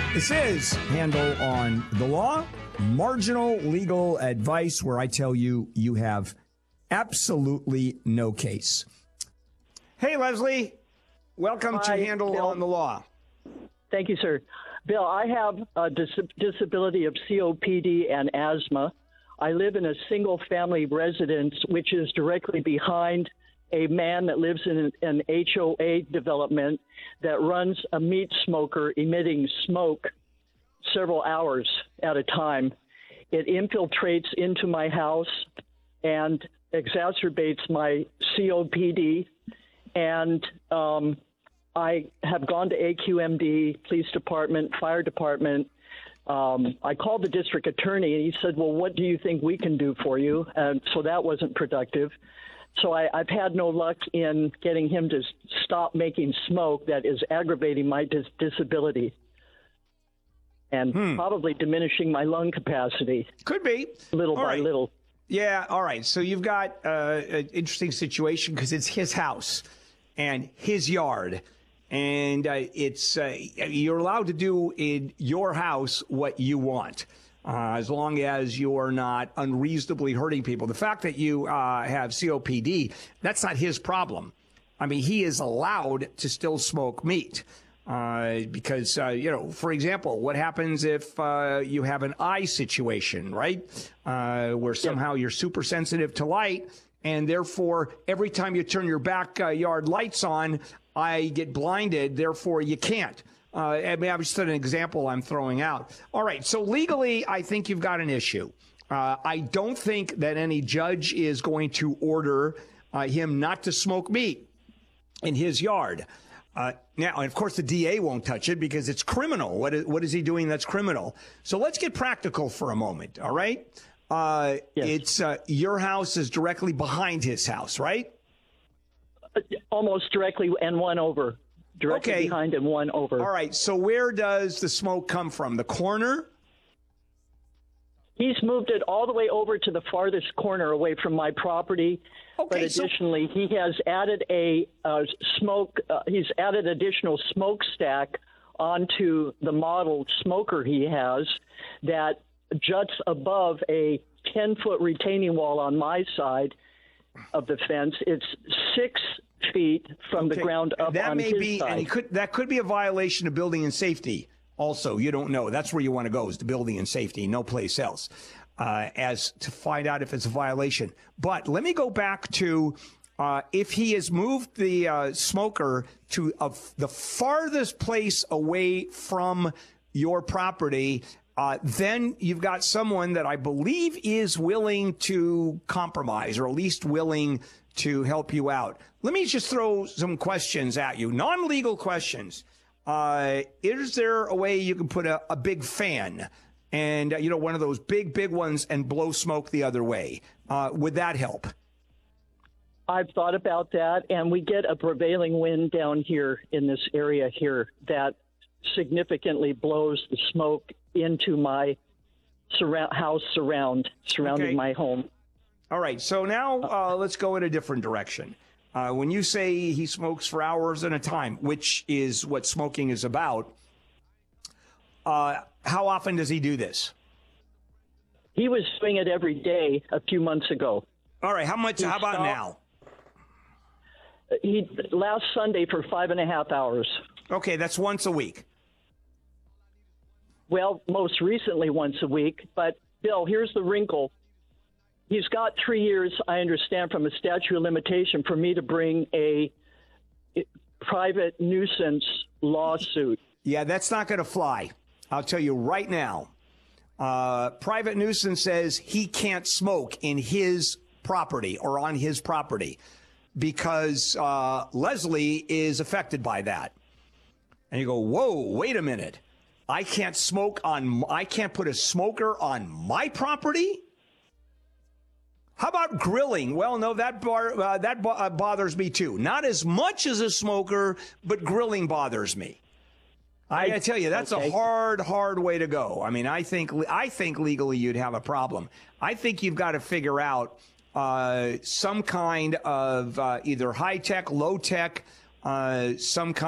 This is Handel on the Law, marginal legal advice where I tell you you have absolutely no case. Hey, Leslie. Welcome to Handel Bill. on the Law. Thank you, sir. Bill, I have a disability of COPD and asthma. I live in a single-family residence, which is directly behind a man that lives in an HOA development that runs a meat smoker emitting smoke several hours at a time. It infiltrates into my house and exacerbates my COPD. And I have gone to AQMD, police department, fire department. I called the district attorney, and he said, well, what do you think we can do for you? And so that wasn't productive. So I've had no luck in getting him to stop making smoke that is aggravating my disability and probably diminishing my lung capacity. Could be. Little by little. Yeah, all right. So you've got an interesting situation because it's his house and his yard. And you're allowed to do in your house what you want. As long as you're not unreasonably hurting people. The fact that you have COPD, that's not his problem. I mean, he is allowed to still smoke meat because, for example, what happens if you have an eye situation, right, where somehow you're super sensitive to light, and therefore every time you turn your backyard lights on, I get blinded, therefore you can't. I mean, I'm just an example I'm throwing out. All right. So legally, I think you've got an issue. I don't think that any judge is going to order him not to smoke meat in his yard. Now, and of course, the DA won't touch it because it's criminal. What is he doing that's criminal? So let's get practical for a moment. All right. Yes. It's your house is directly behind his house, right? Almost directly and one over. Directly behind and one over. All right. So where does the smoke come from? The corner? He's moved it all the way over to the farthest corner away from my property. Okay, but additionally, he has added he's added additional smokestack onto the model smoker he has that juts above a 10-foot retaining wall on my side of the fence. It's 6 feet from the ground up that on may his be, side. And that could be a violation of building and safety. Also, you don't know. That's where you want to go, is to building and safety, no place else, as to find out if it's a violation. But let me go back to if he has moved the smoker to the farthest place away from your property. Then you've got someone that I believe is willing to compromise, or at least willing to help you out. Let me just throw some questions at you, non-legal questions. Is there a way you can put a big fan and, one of those big ones and blow smoke the other way? Would that help? I've thought about that, and we get a prevailing wind down here in this area here that significantly blows the smoke into my house surrounding my home. All right. So now let's go in a different direction. When you say he smokes for hours at a time, which is what smoking is about, how often does he do this? He was doing it every day a few months ago. All right. How about now? Last Sunday for 5.5 hours. Okay. That's once a week. Well, most recently once a week. But, Bill, here's the wrinkle. He's got 3 years, I understand, from a statute of limitation for me to bring a private nuisance lawsuit. Yeah, that's not going to fly. I'll tell you right now. Private nuisance says he can't smoke in his property or on his property because Leslie is affected by that. And you go, whoa, wait a minute. I can't put a smoker on my property? How about grilling? Well, no, that bothers me too. Not as much as a smoker, but grilling bothers me. I got to tell you, that's a hard way to go. I mean, I think legally you'd have a problem. I think you've got to figure out some kind of either high tech, low tech, some kind